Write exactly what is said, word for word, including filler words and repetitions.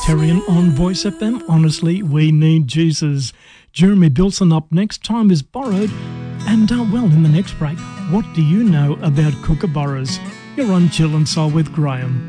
Presbyterian on Voice F M. Honestly, we need Jesus. Jeremy Bilson up next. Time is borrowed. And, uh, well, in the next break, what do you know about kookaburras? You're on Chill and Soul with Graham.